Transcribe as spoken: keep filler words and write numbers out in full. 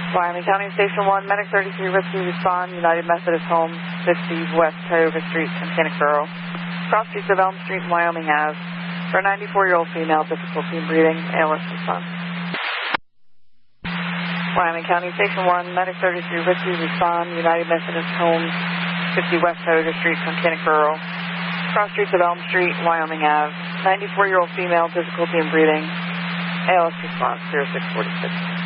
Wyoming County Station one, Medic thirty-three Whiskey, respond, United Methodist Home, fifty West Tioga Street, Mechanicsboro. Cross streets of Elm Street and Wyoming Avenue. For a ninety-four-year-old female, difficulty in breathing, A L S response. Wyoming County Station one, Medic thirty-three Whiskey, respond, United Methodist Home, fifty West Tioga Street, Mechanicsboro. Cross streets of Elm Street, Wyoming Avenue. ninety-four-year-old female, difficulty in breathing, A L S response, zero six four six.